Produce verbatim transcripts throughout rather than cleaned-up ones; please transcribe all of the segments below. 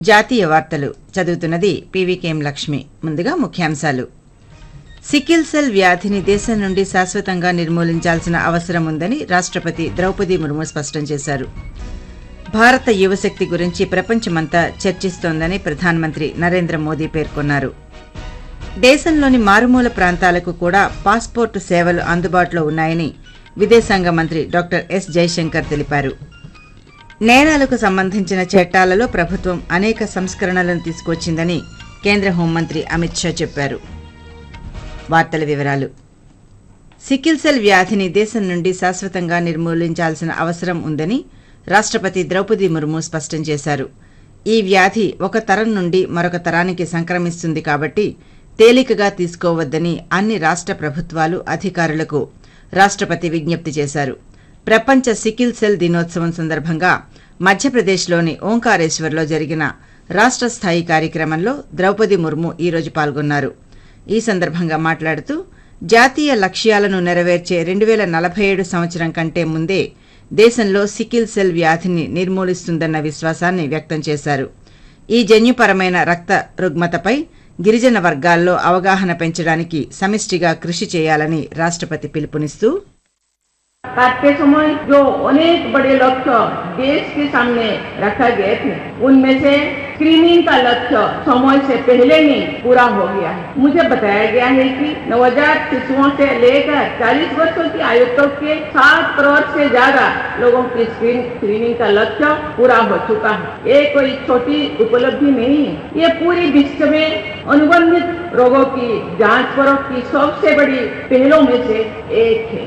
జాతీయ వార్తలు చదువుతున్నది పీవీకేఎం లక్ష్మి. ముందుగా ముఖ్యాంశాలు. సికిల్ సెల్ వ్యాధిని దేశం నుండి శాశ్వతంగా నిర్మూలించాల్సిన అవసరం ఉందని రాష్ట్రపతి ద్రౌపది ముర్ము స్పష్టం చేశారు. భారత యువశక్తి గురించి ప్రపంచమంతా చర్చిస్తోందని ప్రధానమంత్రి నరేంద్ర మోదీ పేర్కొన్నారు. దేశంలోని మారుమూల ప్రాంతాలకు కూడా పాస్పోర్టు సేవలు అందుబాటులో ఉన్నాయని విదేశాంగ మంత్రి డాక్టర్ ఎస్ జైశంకర్ తెలిపారు. నేరాలకు సంబంధించిన చట్టాలలో ప్రభుత్వం అనేక సంస్కరణలను తీసుకొచ్చిందని కేంద్ర హోంమంత్రి అమిత్ షా చెప్పారు. వార్తల వివరాలు. సికిల్ సెల్ వ్యాధిని దేశం నుండి శాశ్వతంగా నిర్మూలించాల్సిన అవసరం ఉందని రాష్ట్రపతి ద్రౌపది ముర్ము స్పష్టం చేశారు. ఈ వ్యాధి ఒక తరం నుండి మరొక తరానికి సంక్రమిస్తుంది కాబట్టి తేలికగా తీసుకోవద్దని అన్ని రాష్ట్ర ప్రభుత్వాలు అధికారులకు రాష్ట్రపతి విజ్ఞప్తి చేశారు. ప్రపంచ సికిల్ సెల్ దినోత్సవం సందర్భంగా మధ్యప్రదేశ్లోని ఓంకారేశ్వర్లో జరిగిన రాష్ట్ర స్థాయి కార్యక్రమంలో ద్రౌపది ముర్ము ఈరోజు పాల్గొన్నారు. ఈ సందర్భంగా మాట్లాడుతూ జాతీయ లక్ష్యాలను నెరవేర్చే రెండు వేల నలభై ఏడు సంవత్సరం కంటే ముందే దేశంలో సికిల్ సెల్ వ్యాధిని నిర్మూలిస్తుందన్న విశ్వాసాన్ని వ్యక్తం చేశారు. ఈ జన్యుపరమైన రక్త రుగ్మతపై గిరిజన వర్గాల్లో అవగాహన పెంచడానికి సమిష్టిగా కృషి చేయాలని రాష్ట్రపతి పిలుపునిస్తూ काट के समय जो अनेक बड़े लक्ष्य देश के सामने रखा गए थे, उनमें से स्क्रीनिंग का लक्ष्य समय से पहले ही पूरा हो गया है. मुझे बताया गया है कि नवजात शिशुओं से लेकर चालीस वर्षों की आयु तक के सात करोड़ से ज्यादा लोगों की स्क्रीन स्क्रीनिंग का लक्ष्य पूरा हो चुका है. ये कोई छोटी उपलब्धि नहीं है. ये पूरी विश्व में अनुबंधित रोगों की जांच परख की सबसे बड़ी पहलों में से एक है.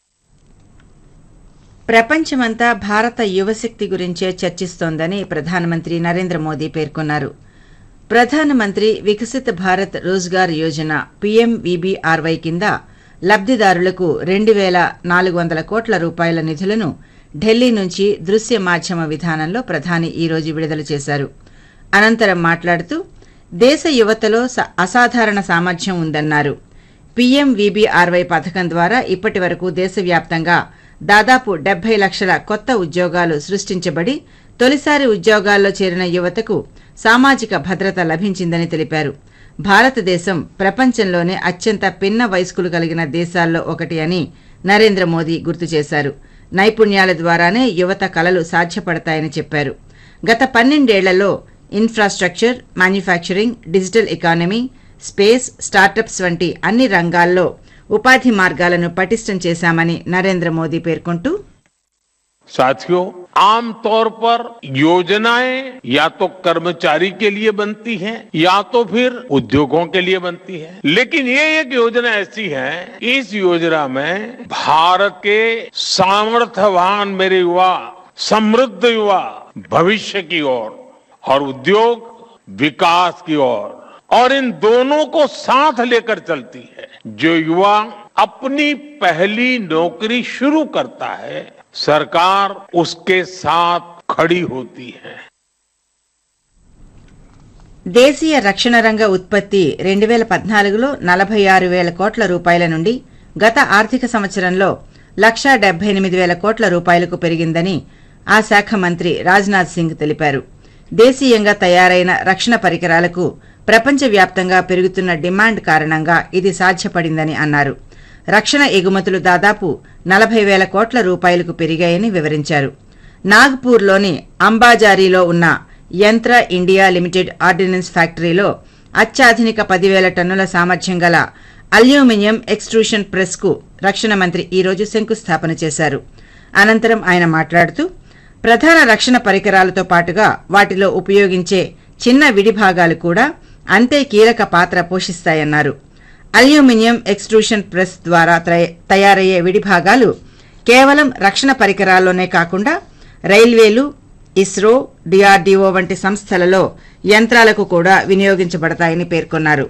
ప్రపంచమంతా భారత యువశక్తి గురించే చర్చిస్తోందని ప్రధానమంత్రి నరేంద్ర మోదీ పేర్కొన్నారు. ప్రధానమంత్రి వికసిత్ భారత్ రోజ్గార్ యోజన పీఎంవీబీఆర్వై కింద లబ్దిదారులకు రెండు వేల నాలుగు వందల కోట్ల రూపాయల నిధులను ఢిల్లీ నుంచి దృశ్య మాధ్యమ విధానంలో ప్రధాని ఈరోజు విడుదల చేశారు. అనంతరం మాట్లాడుతూ దేశ యువతలో అసాధారణ సామర్థ్యం ఉందన్నారు. పీఎంవీబీఆర్వై పథకం ద్వారా ఇప్పటి వరకు దేశవ్యాప్తంగా దాదాపు డెబ్బై లక్షల కొత్త ఉద్యోగాలు సృష్టించబడి తొలిసారి ఉద్యోగాల్లో చేరిన యువతకు సామాజిక భద్రత లభించిందని తెలిపారు. భారతదేశం ప్రపంచంలోనే అత్యంత పిన్న వయస్కులు కలిగిన దేశాల్లో ఒకటి అని నరేంద్ర మోదీ గుర్తు చేశారు. నైపుణ్యాల ద్వారానే యువత కలలు సాధ్యపడతాయని చెప్పారు. గత పన్నెండేళ్లలో infrastructure, manufacturing, digital economy, space, startups వంటి అన్ని రంగాల్లో ఉపాధి మార్గాలను పటిష్టం చేశామని నరేంద్ర మోదీ పేర్కొంటూ साथियों, आमतौर पर योजनाएं या तो कर्मचारी के लिए बनती हैं या तो फिर उद्योगों के लिए बनती है, लेकिन ये एक योजना ऐसी है, इस योजना में भारत के सामर्थ्यवान मेरे युवा, समृद्ध युवा भविष्य की ओर और उद्योग विकास की ओर, और इन दोनों को साथ लेकर चलती है. जो युवा अपनी पहली नौकरी शुरू करता है, सरकार उसके साथ खड़ी होती है. దేశీయ రక్షణ రంగ ఉత్పత్తి రెండు వేల పద్నాలుగులో నలభై ఆరు వేల కోట్ల రూపాయల నుండి గత ఆర్థిక సంవత్సరంలో లక్షా డెబ్బై ఎనిమిది వేల కోట్ల రూపాయలకు పెరిగిందని ఆ శాఖ మంత్రి రాజ్నాథ్ సింగ్ తెలిపారు. దేశీయంగా తయారైన రక్షణ పరికరాలకు ప్రపంచవ్యాప్తంగా పెరుగుతున్న డిమాండ్ కారణంగా ఇది సాధ్యపడిందని అన్నారు. రక్షణ ఎగుమతులు దాదాపు నలభై వేల కోట్ల రూపాయలకు పెరిగాయని వివరించారు. నాగ్పూర్లోని అంబాజారీలో ఉన్న యంత్ర ఇండియా లిమిటెడ్ ఆర్డినెన్స్ ఫ్యాక్టరీలో అత్యాధునిక పదివేల టన్నుల సామర్థ్యం గల అల్యూమినియం ఎక్స్ట్రూషన్ ప్రెస్కు రక్షణ మంత్రి ఈరోజు శంకుస్థాపన చేశారు. అనంతరం ఆయన మాట్లాడుతూ ప్రధాన రక్షణ పరికరాలతో పాటుగా వాటిలో ఉపయోగించే చిన్న విడిభాగాలు కూడా అంతే కీలక పాత్ర పోషిస్తాయన్నారు. అల్యూమినియం ఎక్స్ట్రూషన్ ప్రెస్ ద్వారా తయారయ్యే విడిభాగాలు కేవలం రక్షణ పరికరాల్లోనే కాకుండా రైల్వేలు, ఇస్రో, డీఆర్డీఓ వంటి సంస్థలలో యంత్రాలకు కూడా వినియోగించబడతాయని పేర్కొన్నారు.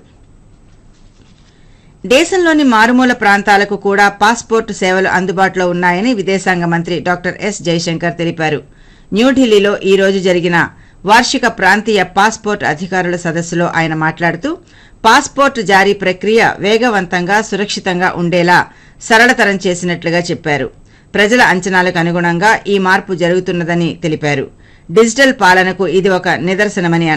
దేశంలోని మారుమూల ప్రాంతాలకు కూడా పాస్పోర్టు సేవలు అందుబాటులో ఉన్నాయని విదేశాంగ మంత్రి డాక్టర్ ఎస్ జైశంకర్ తెలిపారు. న్యూఢిల్లీలో ఈ రోజు జరిగిన వార్షిక ప్రాంతీయ పాస్పోర్ట్ అధికారుల సదస్సులో ఆయన మాట్లాడుతూ పాస్పోర్ట్ జారీ ప్రక్రియ వేగవంతంగా, సురక్షితంగా ఉండేలా సరళతరం చేసినట్లుగా చెప్పారు. ప్రజల అంచనాలకు అనుగుణంగా ఈ మార్పు జరుగుతున్నదని తెలిపారు. డిజిటల్ పాలనకు ఇది ఒక నిదర్శనమని